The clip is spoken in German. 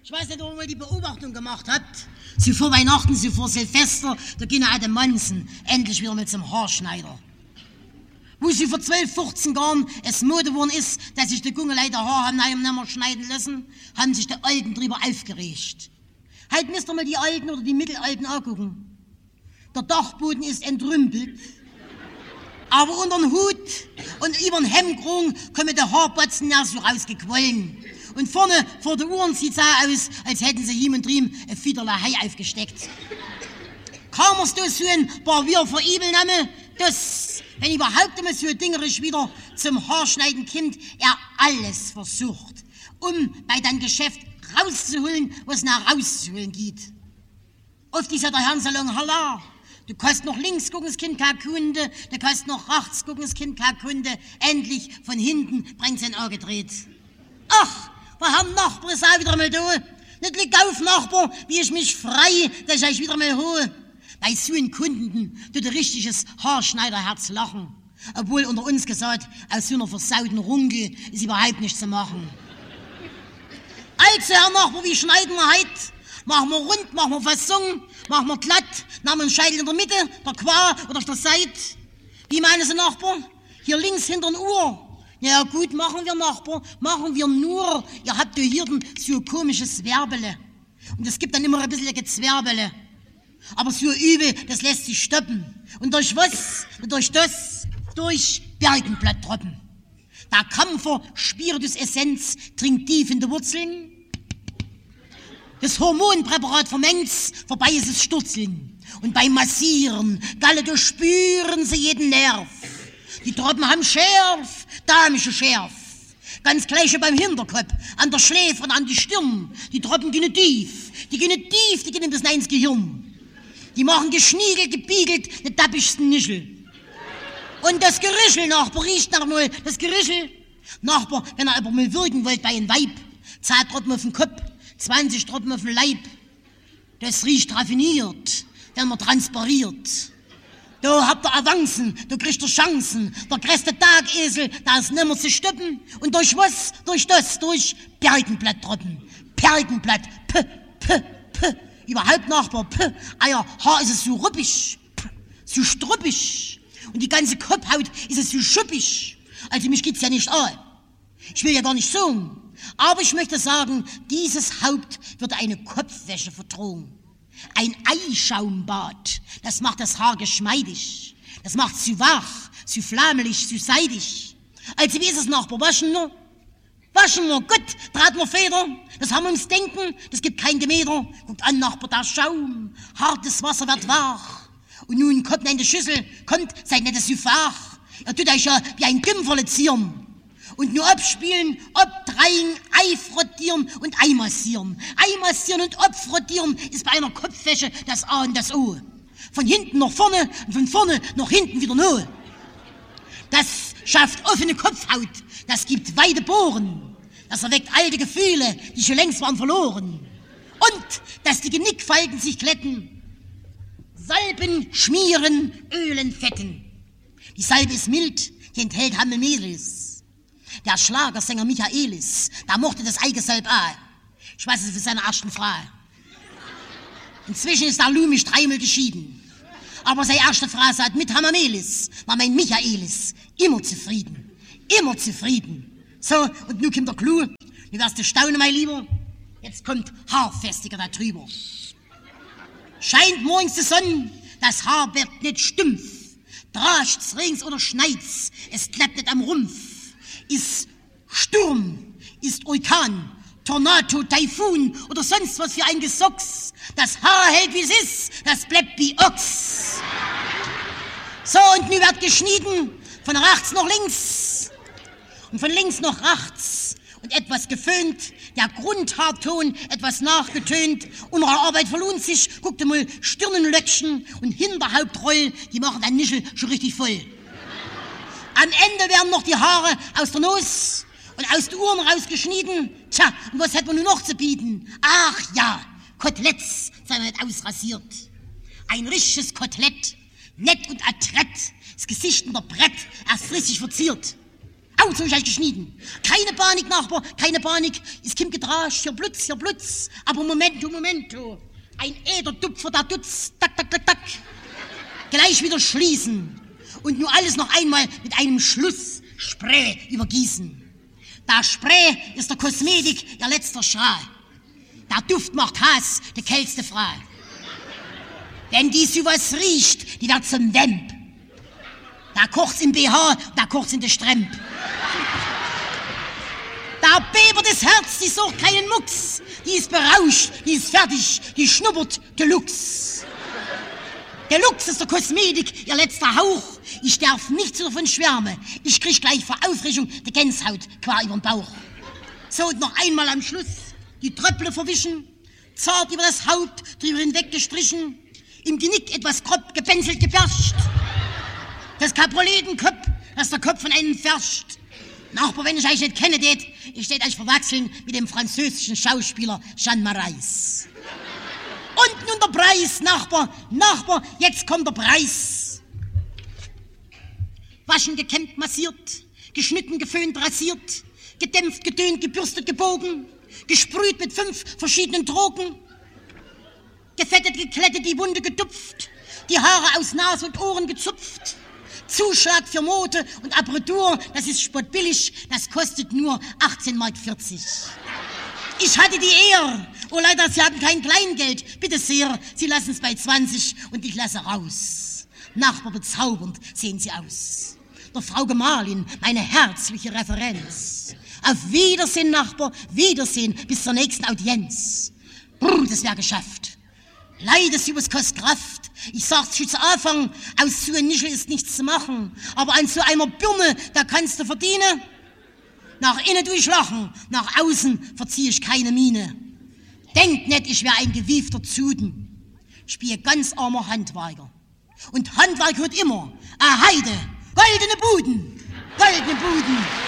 Ich weiß nicht, ob ihr mal die Beobachtung gemacht habt. Sie vor Weihnachten, sie vor Silvester, da gehen alle Mansen endlich wieder mit zum Haarschneider. Wo sie vor 12, 15 Jahren es Mode geworden ist, dass sich die Gungeleiter Haar haben nicht mehr schneiden lassen, haben sich die Alten drüber aufgeregt. Halt müsst ihr mal die Alten oder die Mittelalten angucken. Der Dachboden ist entrümpelt, aber unter den Hut und über den Hemdkrug kommen die Haarbatzen ja so rausgequollen. Und vorne vor den Uhren sieht es aus, als hätten sie hier und drüben ein Fiederler Hai aufgesteckt. Kaum hast du so ein paar Wir vor Übelnahme, dass, wenn überhaupt immer so ein Dingerisch wieder zum Haarschneiden kommt, er alles versucht, um bei deinem Geschäft rauszuholen, was nach rauszuholen geht. Oft ist ja der Herrensalon, Halla, du kannst noch links gucken, das Kind kein Kunde, du kannst noch rechts gucken, das Kind kein Kunde, endlich von hinten bringt sein Auge gedreht. Ach, der Herr Nachbar ist auch wieder mal da. Nicht lieg auf, Nachbar, wie ich mich frei, dass ich euch wieder mal hole. Bei so einem Kunden tut ein richtiges Haarschneiderherz lachen. Obwohl unter uns gesagt, aus so einer versauten Runge ist überhaupt nichts zu machen. Also, Herr Nachbar, wie schneiden wir heute? Machen wir rund, machen wir Fassung, machen wir glatt, nehmen wir einen Scheitel in der Mitte, der Qua oder auf der Seite. Wie meinen Sie, Nachbar? Hier links hinter den Uhr. Ja gut, machen wir, Nachbar, machen wir nur. Ihr habt ja hier so ein komisches Zwerbele. Und es gibt dann immer ein bisschen Gezwerbele. Aber so übel, das lässt sich stoppen. Und durch was? Durch das, durch Bergenblatttropfen. Der Kampfer Spiritus-Essenz dringt tief in die Wurzeln. Das Hormonpräparat vermengt's, vorbei ist es Sturzeln. Und beim Massieren, Galle, du spüren sie jeden Nerv. Die Tropfen haben Schärf, damische Schärf. Ganz gleiche beim Hinterkopf, an der Schläfe und an die Stirn. Die Tropfen gehen tief, die gehen bis ins Gehirn. Die machen geschniegelt, gebiegelt, die tappigsten Nischel. Und das Gerischel, Nachbar, riecht nach mal, das Gerischel. Nachbar, wenn ihr aber mal wirken wollt bei einem Weib, 10 Tropfen auf den Kopf, 20 Tropfen auf den Leib. Das riecht raffiniert, wenn man transpariert. Da habt ihr Avancen, da kriegt ihr Chancen. Der größte Tagesel, da ist nimmer zu stoppen. Und durch was? Durch das, durch Bergenblatttropfen. Bergenblatt, p. Überhaupt, Nachbar, p. Euer Haar ist es so ruppig, so struppig. Und die ganze Kopfhaut ist es so schuppig. Also mich geht's ja nicht an. Ich will ja gar nicht so. Aber ich möchte sagen, dieses Haupt wird eine Kopfwäsche verdrohen. Ein Eischaumbad, das macht das Haar geschmeidig. Das macht sie wach, sie flammelig, sie seidig. Also wie ist es, Nachbar, waschen wir? Waschen wir, gut, traten wir Feder, das haben wir ums Denken, das gibt kein Gemäder. Guckt an, Nachbar, der Schaum, hartes Wasser wird wach. Und nun kommt in die Schüssel, kommt, seid nicht so fach. Ihr tut euch ja wie ein Gimpferle zieren. Und nur abspielen, obdrehen, Ei frottieren und Ei massieren. Ei massieren und obfrottieren ist bei einer Kopfwäsche das A und das O. Von hinten nach vorne und von vorne nach hinten wieder no. Das schafft offene Kopfhaut, das gibt weite Poren. Das erweckt alte Gefühle, die schon längst waren verloren. Und dass die Genickfalten sich glätten. Salben, schmieren, Ölen, Fetten. Die Salbe ist mild, die enthält Hamemelis. Der Schlagersänger Michaelis, der mochte das Eigesalb auch. Ich weiß es für seine ersten Frau. Inzwischen ist der Lumisch 3-mal geschieden. Aber seine erste Frau sagt, mit Hamamelis war mein Michaelis immer zufrieden. Immer zufrieden. So, und nun kommt der Clou. Du wirst staunen, mein Lieber. Jetzt kommt Haarfestiger da drüber. Scheint morgens die Sonne, das Haar wird nicht stumpf. Drascht's, regens oder schneit's, es klappt nicht am Rumpf. Ist Sturm, ist Orkan, Tornado, Taifun oder sonst was für ein Gesocks. Das Haar hält wie es ist, das bleibt wie Ochs. So, und nun wird geschnitten, von rechts nach links und von links nach rechts und etwas geföhnt, der Grundhaarton etwas nachgetönt. Unsere Arbeit verlohnt sich, guckt mal, Stirnenlöckchen und Hinterhauptroll, die machen den Nischel schon richtig voll. Am Ende werden noch die Haare aus der Nuss und aus den Ohren rausgeschnitten. Tja, und was hat man nun noch zu bieten? Ach ja, Koteletts, sei nicht ausrasiert. Ein richtiges Kotelett, nett und adrett, das Gesicht in der Brett, erst richtig verziert. Au, so ich geschnitten. Keine Panik, Nachbar, keine Panik. Es kommt gedrascht, hier Blutz. Aber Momento. Ein Äderdupfer, da tut's, tak. Gleich wieder schließen. Und nur alles noch einmal mit einem Schlussspray übergießen. Der Spray ist der Kosmetik, ihr letzter Schrei. Der Duft macht Hass, die kälteste Frau. Wenn die sowas riecht, die wird zum Vamp. Da kocht's im BH, da kocht's in der Stremp. Da bebert das Herz, die sucht keinen Mucks. Die ist berauscht, die ist fertig, die schnuppert Deluxe. Deluxe ist der Kosmetik, ihr letzter Hauch. Ich darf nichts davon schwärmen. Ich krieg gleich vor Aufregung die Gänsehaut quer übern Bauch. So, und noch einmal am Schluss die Tröpple verwischen, zart über das Haupt drüber hinweg gestrichen, im Genick etwas grob gepenzelt geperscht. Das Kaproletenkopf, das der Kopf von einem ferscht. Nachbar, wenn ich euch nicht kenne, ich euch verwechseln mit dem französischen Schauspieler Jean Marais. Und nun der Preis, Nachbar, jetzt kommt der Preis. Waschen, gekämmt, massiert, geschnitten, geföhnt, rasiert, gedämpft, gedönt, gebürstet, gebogen, gesprüht mit 5 verschiedenen Drogen, gefettet, geklettet, die Wunde getupft, die Haare aus Nase und Ohren gezupft. Zuschlag für Mode und Apparatuur, das ist spottbillig, das kostet nur 18,40 Mark. Ich hatte die Ehre. Oh, leider, Sie haben kein Kleingeld. Bitte sehr, Sie lassen es bei 20 und ich lasse raus. Nachbar, bezaubernd sehen Sie aus. Der Frau Gemahlin, meine herzliche Referenz. Auf Wiedersehen, Nachbar, Wiedersehen, bis zur nächsten Audienz. Das wäre geschafft. Leider, Sie was kostet Kraft. Ich sag's schon zu Anfang, aus so einem Nischel ist nichts zu machen. Aber an so einer Birne, da kannst du verdienen. Nach innen durchlachen, nach außen verzieh ich keine Miene. Denkt nicht, ich wär ein gewiefter Zuden. Ich bin ein ganz armer Handwerker. Und Handwerk hört immer, Heide, goldene Buden.